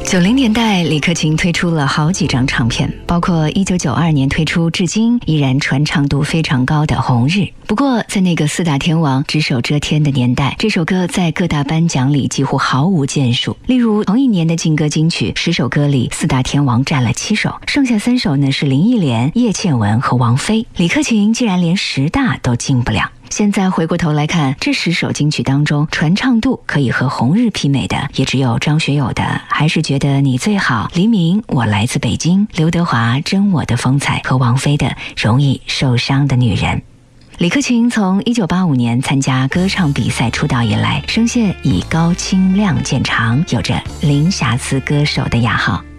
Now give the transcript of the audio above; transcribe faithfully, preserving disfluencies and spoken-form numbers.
九零年代，李克勤推出了好几张唱片，包括一九九二年推出至今依然传唱度非常高的《红日》。不过，在那个四大天王只手遮天的年代，这首歌在各大颁奖里几乎毫无建树。例如，同一年的劲歌金曲，十首歌里四大天王占了七首，剩下三首呢是林忆莲、叶倩文和王菲。李克勤竟然连十大都进不了。现在回过头来看，这十首金曲当中，传唱度可以和《红日》媲美的，也只有张学友的《还是觉得你最好》，黎明《我来自北京》，刘德华《真我的风采》和王菲的《容易受伤的女人》。李克勤从一九八五年参加歌唱比赛出道以来，声线以高清亮见长，有着零瑕疵歌手的雅号。